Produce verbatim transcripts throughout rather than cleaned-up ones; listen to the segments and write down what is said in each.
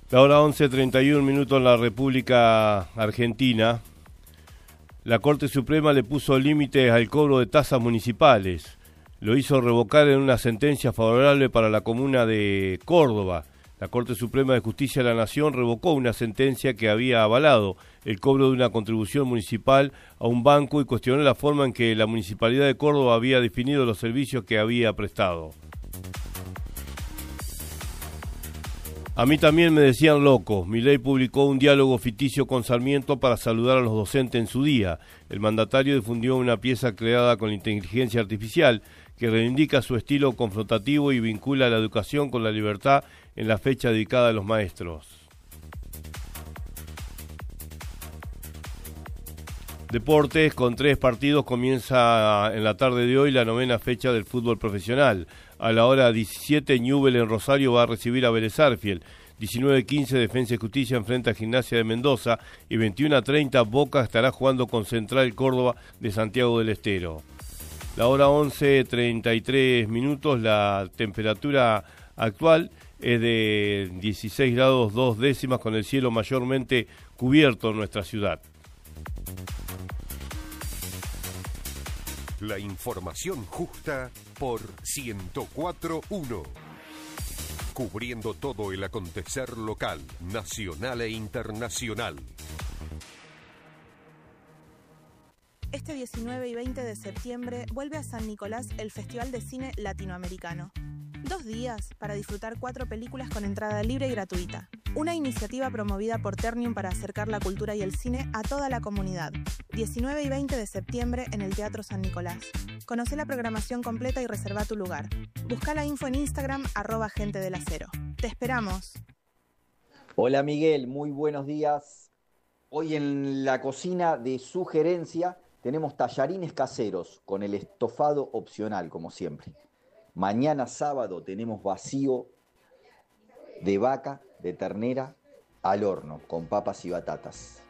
La hora once treinta y un minutos en la República Argentina. La Corte Suprema le puso límites al cobro de tasas municipales. Lo hizo revocar en una sentencia favorable para la comuna de Córdoba. La Corte Suprema de Justicia de la Nación revocó una sentencia que había avalado el cobro de una contribución municipal a un banco y cuestionó la forma en que la Municipalidad de Córdoba había definido los servicios que había prestado. A mí también me decían loco. Milei publicó un diálogo ficticio con Sarmiento para saludar a los docentes en su día. El mandatario difundió una pieza creada con inteligencia artificial que reivindica su estilo confrontativo y vincula la educación con la libertad en la fecha dedicada a los maestros. Deportes, con tres partidos comienza en la tarde de hoy la novena fecha del fútbol profesional. A la hora diecisiete, Newell en Rosario va a recibir a Vélez Sarsfield. diecinueve quince, Defensa y Justicia enfrenta a Gimnasia de Mendoza. Y veintiuno treinta, Boca estará jugando con Central Córdoba de Santiago del Estero. La hora once treinta y tres minutos, la temperatura actual es de dieciséis grados dos décimas con el cielo mayormente cubierto en nuestra ciudad. La información justa por ciento cuatro punto uno. Cubriendo todo el acontecer local, nacional e internacional. Este diecinueve y veinte de septiembre vuelve a San Nicolás el Festival de Cine Latinoamericano. Dos días para disfrutar cuatro películas con entrada libre y gratuita. Una iniciativa promovida por Ternium para acercar la cultura y el cine a toda la comunidad. diecinueve y veinte de septiembre en el Teatro San Nicolás. Conoce la programación completa y reserva tu lugar. Busca la info en Instagram, arroba gente del acero. ¡Te esperamos! Hola Miguel, muy buenos días. Hoy en la cocina de Sugerencia tenemos tallarines caseros con el estofado opcional, como siempre. Mañana sábado tenemos vacío de vaca, de ternera, al horno, con papas y batatas.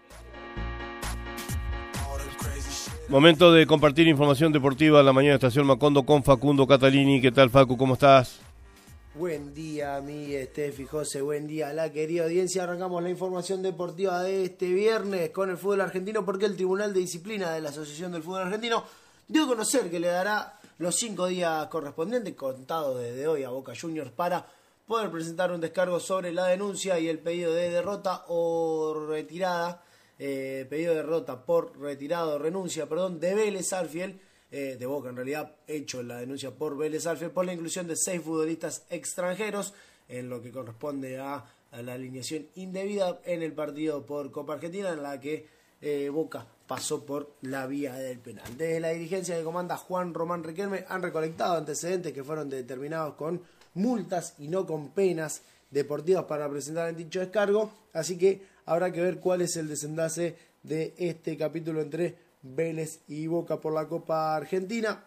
Momento de compartir información deportiva en la mañana de Estación Macondo con Facundo Catalini. ¿Qué tal, Facu? ¿Cómo estás? Buen día, mi Estefi, José, buen día a la querida audiencia. Arrancamos la información deportiva de este viernes con el fútbol argentino porque el Tribunal de Disciplina de la Asociación del Fútbol Argentino dio a conocer que le dará los cinco días correspondientes, contados desde hoy, a Boca Juniors para poder presentar un descargo sobre la denuncia y el pedido de derrota o retirada, eh, pedido de derrota por retirada o renuncia, perdón, de Vélez Sarsfield, eh, de Boca en realidad, hecho la denuncia por Vélez Sarsfield por la inclusión de seis futbolistas extranjeros en lo que corresponde a, a la alineación indebida en el partido por Copa Argentina, en la que eh, Boca pasó por la vía del penal. Desde la dirigencia que comanda Juan Román Riquelme han recolectado antecedentes que fueron determinados con multas y no con penas deportivas para presentar en dicho descargo, así que habrá que ver cuál es el desenlace de este capítulo entre Vélez y Boca por la Copa Argentina.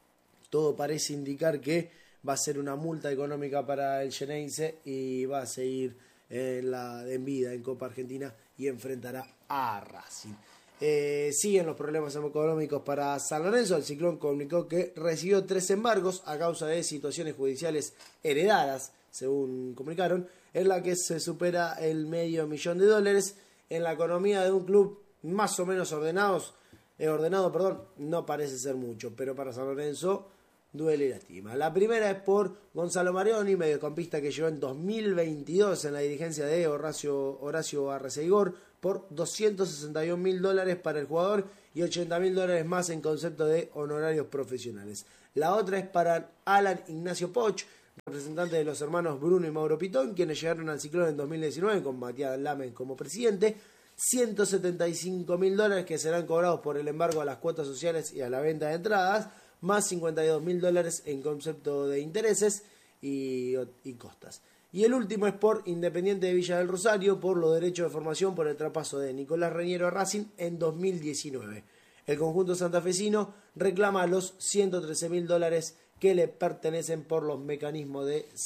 Todo parece indicar que va a ser una multa económica para el Xeneize y va a seguir en, la, en vida en Copa Argentina y enfrentará a Racing. Eh, siguen los problemas económicos para San Lorenzo. El Ciclón comunicó que recibió tres embargos a causa de situaciones judiciales heredadas, según comunicaron, en la que se supera el medio millón de dólares. En la economía de un club más o menos ordenados, eh, ordenado, perdón, no parece ser mucho, pero para San Lorenzo duele y lastima. La primera es por Gonzalo Marioni, mediocampista que llegó en dos mil veintidós en la dirigencia de Horacio, Horacio Arreceigor, por doscientos sesenta y un mil dólares para el jugador y ochenta mil dólares más en concepto de honorarios profesionales. La otra es para Alan Ignacio Poch, representante de los hermanos Bruno y Mauro Pitón, quienes llegaron al Ciclón en dos mil diecinueve con Matías Lamen como presidente. ciento setenta y cinco mil dólares que serán cobrados por el embargo a las cuotas sociales y a la venta de entradas, más cincuenta y dos mil dólares en concepto de intereses y, y costas. Y el último es por Independiente de Villa del Rosario, por los derechos de formación por el traspaso de Nicolás Reñero a Racing en dos mil diecinueve. El conjunto santafesino reclama los ciento trece mil dólares que le pertenecen por los mecanismos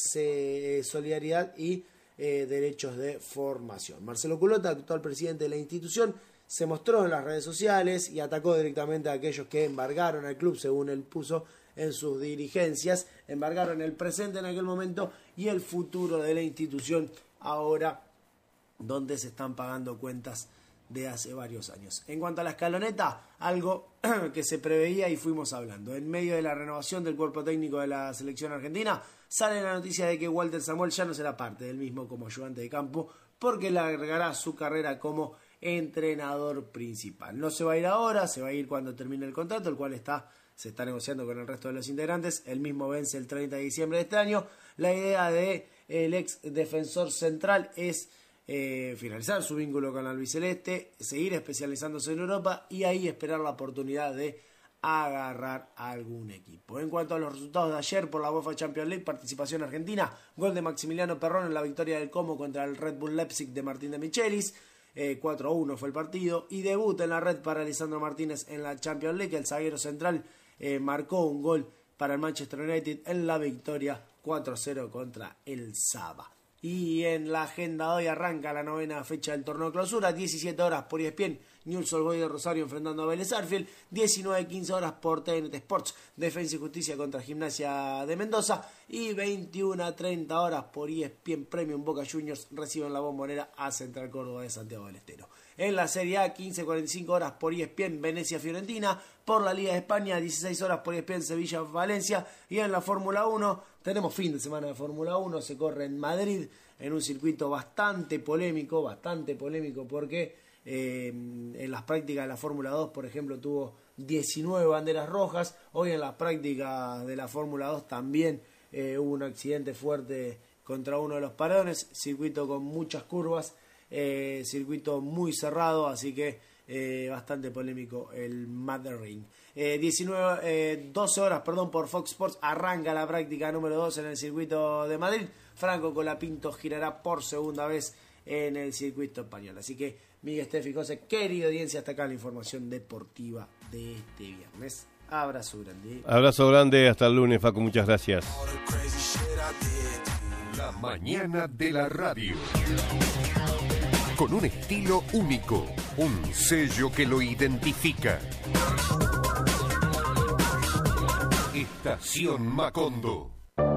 de solidaridad y eh, derechos de formación. Marcelo Culota, actual presidente de la institución, se mostró en las redes sociales y atacó directamente a aquellos que embargaron al club, según él puso en sus dirigencias, embargaron el presente en aquel momento y el futuro de la institución ahora donde se están pagando cuentas de hace varios años. En cuanto a la escaloneta, algo que se preveía y fuimos hablando. En medio de la renovación del cuerpo técnico de la selección argentina, sale la noticia de que Walter Samuel ya no será parte del mismo como ayudante de campo, porque largará su carrera como entrenador principal. No se va a ir ahora, se va a ir cuando termine el contrato, el cual está se está negociando con el resto de los integrantes. El mismo vence el treinta de diciembre de este año. La idea de el ex defensor central es eh, finalizar su vínculo con la albiceleste, seguir especializándose en Europa y ahí esperar la oportunidad de agarrar a algún equipo. En cuanto a los resultados de ayer por la UEFA Champions League, participación argentina, gol de Maximiliano Perrón en la victoria del Como contra el Red Bull Leipzig de Martín de Michelis. Eh, cuatro a uno fue el partido, y debut en la red para Lisandro Martínez en la Champions League. El zaguero central eh, marcó un gol para el Manchester United en la victoria cuatro a cero contra el Saba. Y en la agenda de hoy arranca la novena fecha del torneo clausura, diecisiete horas por E S P N, Newell's Old Boys de Rosario enfrentando a Vélez Sarsfield, diecinueve quince horas por T N T Sports, Defensa y Justicia contra Gimnasia de Mendoza, y veintiuna treinta horas por E S P N Premium, Boca Juniors reciben la Bombonera a Central Córdoba de Santiago del Estero. En la Serie A, quince cuarenta y cinco horas por E S P N Venecia Fiorentina, por la Liga de España, dieciséis horas por E S P N Sevilla Valencia, y en la Fórmula uno, tenemos fin de semana de Fórmula uno, se corre en Madrid, en un circuito bastante polémico, bastante polémico porque eh, en las prácticas de la Fórmula dos, por ejemplo, tuvo diecinueve banderas rojas. Hoy en las prácticas de la Fórmula dos también eh, hubo un accidente fuerte contra uno de los parones, circuito con muchas curvas, eh, circuito muy cerrado, así que eh, bastante polémico el Madrid. Eh, diecinueve, eh, doce horas perdón, por Fox Sports arranca la práctica número dos en el circuito de Madrid. Franco Colapinto girará por segunda vez en el circuito español. Así que, Miguel, Steffi, José, querida audiencia, hasta acá la información deportiva de este viernes. Abrazo grande. Abrazo grande, hasta el lunes, Facu, muchas gracias. La mañana de la radio. Con un estilo único, un sello que lo identifica. Estación Macondo.